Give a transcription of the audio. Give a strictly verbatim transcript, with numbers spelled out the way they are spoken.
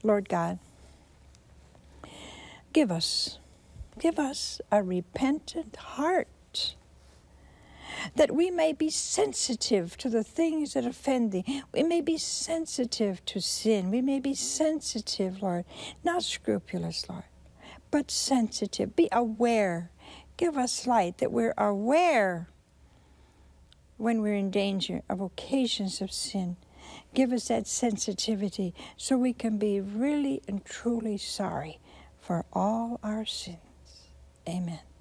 Lord God, give us, give us a repentant heart, that we may be sensitive to the things that offend thee. We may be sensitive to sin. We may be sensitive, Lord, not scrupulous, Lord, but sensitive. Be aware. Give us light that we're aware when we're in danger of occasions of sin. Give us that sensitivity so we can be really and truly sorry for all our sins. Amen.